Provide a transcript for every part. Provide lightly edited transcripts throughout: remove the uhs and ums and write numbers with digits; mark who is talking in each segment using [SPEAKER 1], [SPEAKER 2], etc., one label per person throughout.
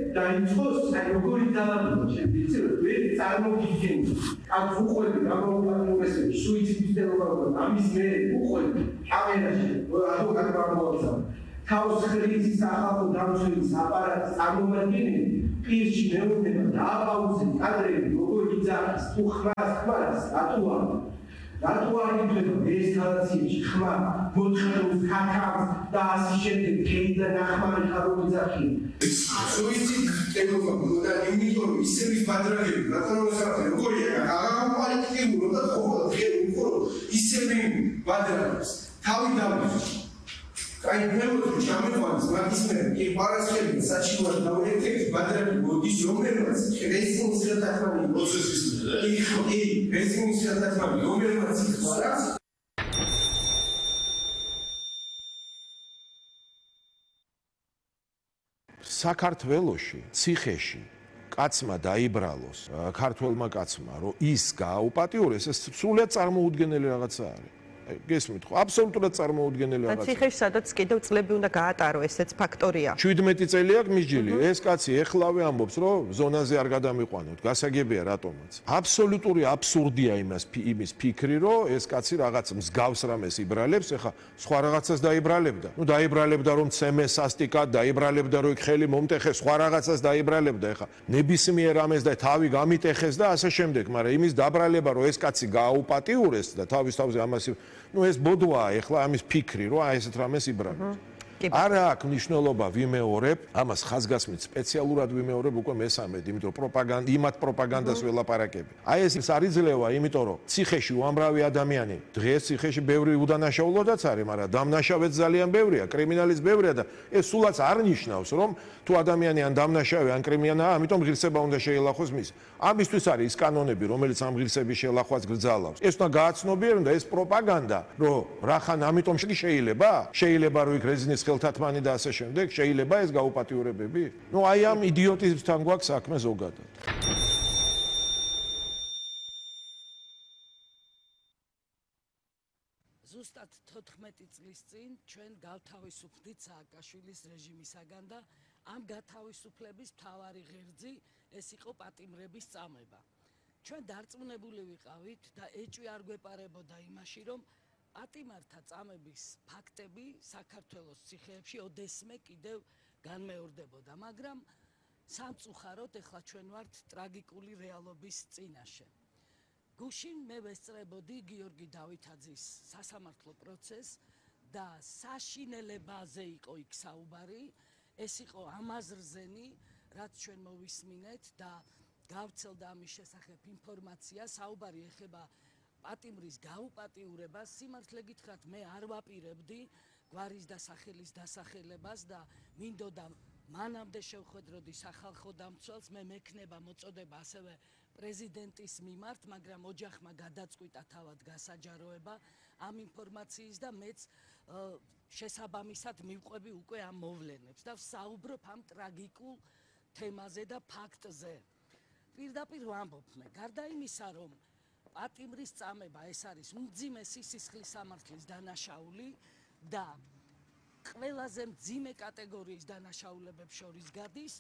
[SPEAKER 1] დაიწყოს აი როგორი ძალადობა შეიძლება ვერ წარმოგიდგენთ კაც უყვები გამოუპატიურესებს სუიციდის დელოგავდა ამის მე უყვები კამერაში ადვოკატი გამოაცხადა თავს ხრის სახალხო დამცველის აპარატის წარმომადგენელი პირში მეუბნება დააპაუზეთ კადრები როგორ იძახის თუ ხმას რატო არ ითვლება ესკალაციაში ხმა მოთხოვნს ქაქავს და ასე შემდეგ თეიდან ახმარი ხარო იძახი სუიციდის დელოგავდა და იმიტომ ისევის ბადრაგები რატომ როგორია აღარ და ხოლმე ისევი ბადრაგებს თავი დავიწყო აი მეუღლე ჩამეყვანს მაგის მე კი პარასხელი საჩივარ დაუერთებს ბადრები მოდის რომელმაც რესინგის ხელთათმანი პროცესის კი რესინგის ხელთათმანი რომელმაც იხმარავს
[SPEAKER 2] საქართველოში ციხეში კაცმა დაიბრალოს ქართველმა კაცმა რომ ის გააუპატიურეს ეს სრულიად წარმოუდგენელი რაღაცა არის გესმით ხო აბსოლუტურად წარმოუდგენელი რაღაცა
[SPEAKER 3] ციხეში სადაც კიდევ წლები უნდა გაატარო ესეც ფაქტორია
[SPEAKER 2] 17 წელი აქვს მისჯილი ეს კაცი ეხლავე ამბობს რომ ზონაზე არ გადამიყვანოთ გასაგებია რატომაც აბსოლუტური აბსურდია იმის ფიქრი რომ ეს კაცი რაღაც მსგავს რამეს იბრალებს ეხა სხვა რაღაცას დაიბრალებდა ნუ დაიბრალებდა რომ ცემეს სასტიკად დაიბრალებდა რომ ხელი მომტეხეს სხვა რაღაცას დაიბრალებდა ეხა ნებისმიერ რამეს და თავი გამიტეხეს და ასე შემდეგ მაგრამ იმის დაბრალება რომ ეს კაცი გააუპატიურეს და თავის თავზე ამას ну ეს ბოდვაა ეხლა ამის ფიქრი რომ აი ესეთ რამეს იბრალებს არა აქვს მნიშვნელობა ვიმეორებ ამას ხაზგასმით სპეციალურად ვიმეორებ უკვე მესამედ იმიტომ პროპაგანდა იმათ პროპაგანდას ველაპარაკები აი ეს არ იძლევა იმიტომ რომ ციხეში უამრავი ადამიანი დღეს ციხეში ბევრი უდანაშაულოდაც არის მაგრამ დამნაშავეც ძალიან ბევრია კრიმინალის ბევრია და ეს სულაც არ ნიშნავს რომ თუ ადამიანი ან დამნაშავე ან კრიმინალია ამიტომ ღირსება უნდა შეელახოს მის ამისთვის არის ის კანონები რომელიც ამ ღირსების შეელახვას გრძალავს ეს უნდა გააცნობიერონ და ეს პროპაგანდა რომ რახან ამიტომ შეიძლება რომ იქ რეზინის ხელთათმანი და ასე შემდეგ შეიძლება ეს გაუპატიურებები ну აი ამ იდიოტიზმთან გვაქვს საქმე ზოგადად
[SPEAKER 4] ზუსტად 14 წლის წინ ჩვენ გავთავისუფლდით სააკაშვილის რეჟიმისაგან და ამ გათავისუფლების მთავარი ღერძი ეს იყო პატიმრების წამება ჩვენ დარწმუნებული ვიყავით და ეჭვი არ გვეპარებოდა იმაში რომ პატიმართა წამების ფაქტები საქართველოს ციხეებში ოდესმე კიდევ განმეორდებოდა, მაგრამ სამწუხაროდ ეხლა ჩვენ ვართ ტრაგიკული რეალობის წინაშე. გუშინ მე ვესწრებოდი გიორგი დავითაძის სასამართლო პროცესს და საშინელებაზე იყო იქ საუბარი, ეს იყო ამაზრზენი, რაც ჩვენ მოვისმინეთ და გავცელდა ამის შესახებ ინფორმაცია, საუბარი ეხება პატიმრის გაუპატიურებას, სიმართლე გითხრათ, მე არ ვაპირებდი გვარის და სახელის დასახელებას და მინდოდა მანამდე შევხვედროდი სახალხო დამცველს, მე მექნება მოწოდება ასევე პრეზიდენტის მიმართ, მაგრამ ოჯახმა გადაწყვიტა თავად გასაჯაროება ამ ინფორმაციის და მეც შესაბამისად მივყვები უკვე ამ მოვლენებს და საუბრობ ამ ტრაგიკულ თემაზე და ფაქტზე. პირდაპირ ვამბობ მე, გარდა იმისა, რომ პატიმრის წამება ეს არის უმძიმესი სისხლის სამართლის დანაშაული და ყველაზე მძიმე კატეგორიის დანაშაულებებს შორის გადის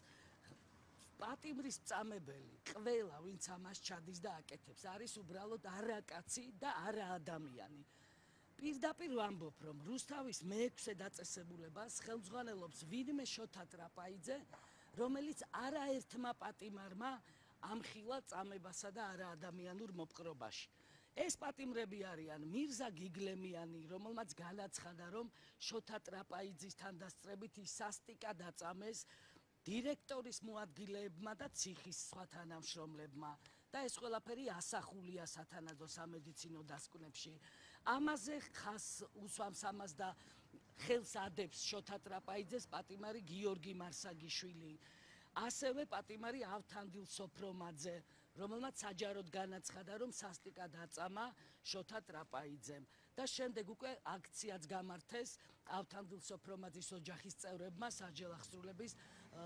[SPEAKER 4] პატიმრის წამებელი ყველა ვინც ამას ჩადის და აკეთებს არის უბრალოდ არაკაცი და არა ადამიანი. პირდაპირ ვამბობ რომ რუსთავის მე-6 დაწესებულებას ხელმძღვანელობს ვინმე შოთა ტრაპაიძე, რომელიც არაერთმა პატიმარმა ამხილა წამებასა და არაადამიანურ მოპყრობაში. ეს პატიმრები არიან მირზა გიგლემიანი, რომელმაც განაცხადა, რომ შოთა ტრაპაიძის თანდასწრებით ის სასტიკად აწამეს დირექტორის მოადგილეებმა და ციხის სხვა თანამშრომლებმა და ეს ყველაფერი ასახულია სათანადო სამედიცინო დასკვნებში. ამაზე ხას უსვამს ამას და ხელს ადებს შოთა ტრაპაიძეს პატიმარი გიორგი მარსაგიშვილი. ასევე პატიმარი ავთანდილ სოფრომაძე, რომელმაც საჯაროდ განაცხადა, რომ სასტიკად აწამა შოთა ტრაპაიძემ და შემდეგ უკვე აქციაც გამართეს ავთანდილ სოფრომაძის ოჯახის წევრებმა სასჯელ აღსრულების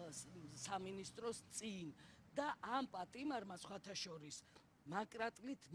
[SPEAKER 4] სამინისტროს წინ და ამ პატიმარმა სხვათა შორის მაკრატლით